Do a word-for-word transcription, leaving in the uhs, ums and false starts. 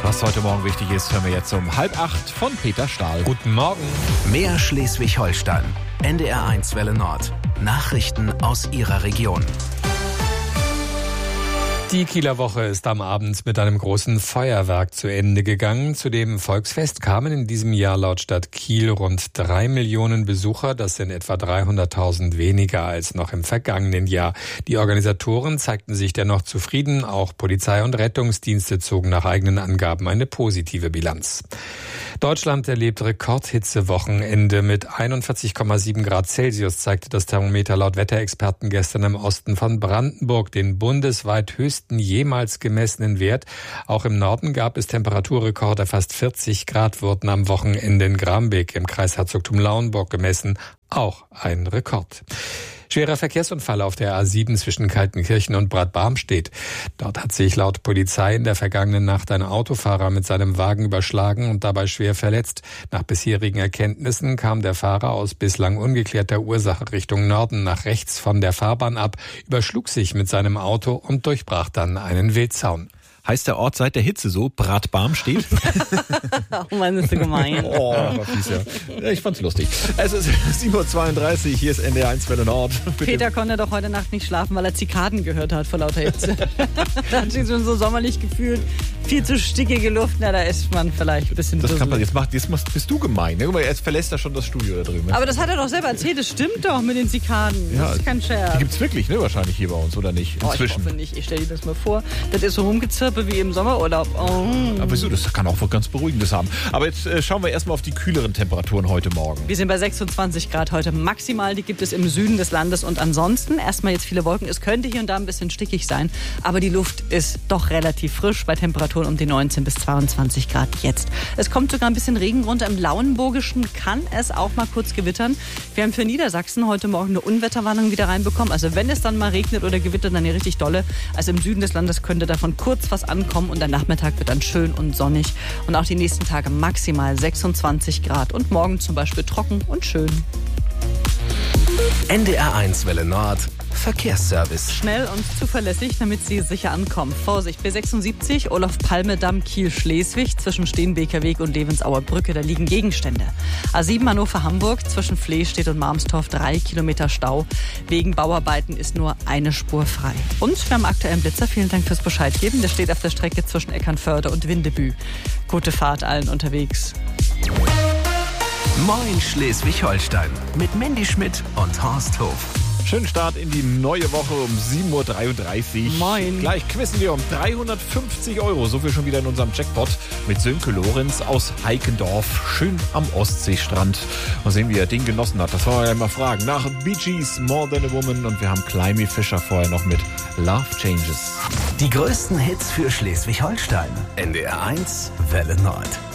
Was heute Morgen wichtig ist, hören wir jetzt um halb acht von Peter Stahl. Guten Morgen. Mehr Schleswig-Holstein. N D R eins Welle Nord. Nachrichten aus Ihrer Region. Die Kieler Woche ist am Abend mit einem großen Feuerwerk zu Ende gegangen. Zu dem Volksfest kamen in diesem Jahr laut Stadt Kiel rund drei Millionen Besucher. Das sind etwa dreihunderttausend weniger als noch im vergangenen Jahr. Die Organisatoren zeigten sich dennoch zufrieden. Auch Polizei und Rettungsdienste zogen nach eigenen Angaben eine positive Bilanz. Deutschland erlebt Rekordhitzewochenende mit einundvierzig Komma sieben Grad Celsius, zeigte das Thermometer laut Wetterexperten gestern im Osten von Brandenburg den bundesweit höchsten jemals gemessenen Wert. Auch im Norden gab es Temperaturrekorde. Fast vierzig Grad wurden am Wochenende in Grambeck im Kreisherzogtum Lauenburg gemessen. Auch ein Rekord. Schwerer Verkehrsunfall auf der A sieben zwischen Kaltenkirchen und Bad Barmstedt. Dort hat sich laut Polizei in der vergangenen Nacht ein Autofahrer mit seinem Wagen überschlagen und dabei schwer verletzt. Nach bisherigen Erkenntnissen kam der Fahrer aus bislang ungeklärter Ursache Richtung Norden nach rechts von der Fahrbahn ab, überschlug sich mit seinem Auto und durchbrach dann einen Wildzaun. Heißt der Ort seit der Hitze so? Bad Barmstedt? Oh Mann, ist so gemein. Oh, war fies, ja. Ja, ich fand's lustig. Es ist sieben Uhr zweiunddreißig, hier ist N D R eins Welle Nord. Peter konnte doch heute Nacht nicht schlafen, weil er Zikaden gehört hat vor lauter Hitze. Da hat sich schon so sommerlich gefühlt. Viel zu stickige Luft, na, da ist man vielleicht ein bisschen Das dusselig. kann man, jetzt, macht, jetzt bist du gemein. Ne? Guck mal, jetzt verlässt er schon das Studio da drüben. Aber das hat er doch selber erzählt, das stimmt doch mit den Zikaden. Ja, Das ist kein Scherz. Die gibt's wirklich, ne? Wahrscheinlich hier bei uns, oder nicht? Oh, ich Inzwischen. hoffe nicht. Ich stelle dir das mal vor. Das ist so rumgezirpe wie im Sommerurlaub. Oh. Aber wieso? Das kann auch was ganz Beruhigendes haben. Aber jetzt äh, schauen wir erstmal auf die kühleren Temperaturen heute Morgen. Wir sind bei sechsundzwanzig Grad heute maximal. Die gibt es im Süden des Landes. Und ansonsten erstmal jetzt viele Wolken. Es könnte hier und da ein bisschen stickig sein. Aber die Luft ist doch relativ frisch bei Temperaturen um die neunzehn bis zweiundzwanzig Grad jetzt. Es kommt sogar ein bisschen Regen runter. Im Lauenburgischen kann es auch mal kurz gewittern. Wir haben für Niedersachsen heute Morgen eine Unwetterwarnung wieder reinbekommen. Also wenn es dann mal regnet oder gewittert, dann hier richtig dolle. Also im Süden des Landes könnte davon kurz was ankommen. Und der Nachmittag wird dann schön und sonnig. Und auch die nächsten Tage maximal sechsundzwanzig Grad. Und morgen zum Beispiel trocken und schön. N D R eins Welle Nord. Verkehrsservice. Schnell und zuverlässig, damit Sie sicher ankommen. Vorsicht, B sechsundsiebzig, Olof-Palme-Damm, Kiel-Schleswig, zwischen Steenbeker Weg und Levensauer Brücke, da liegen Gegenstände. A sieben Hannover-Hamburg, zwischen Flehstedt und Marmstorf, drei Kilometer Stau. Wegen Bauarbeiten ist nur eine Spur frei. Und wir haben aktuellen Blitzer, vielen Dank fürs Bescheid geben. Der steht auf der Strecke zwischen Eckernförde und Windebü. Gute Fahrt allen unterwegs. Moin Schleswig-Holstein mit Mandy Schmidt und Horst Hof. Schönen Start in die neue Woche um sieben Uhr dreiunddreißig. Moin. Gleich quizzen wir um dreihundertfünfzig Euro. So viel schon wieder in unserem Jackpot mit Sönke Lorenz aus Heikendorf. Schön am Ostseestrand. Mal sehen, wie er den genossen hat. Das wollen wir ja mal fragen. Nach Bee Gees, More Than a Woman. Und wir haben Climby Fischer vorher noch mit Love Changes. Die größten Hits für Schleswig-Holstein. N D R eins Welle Nord.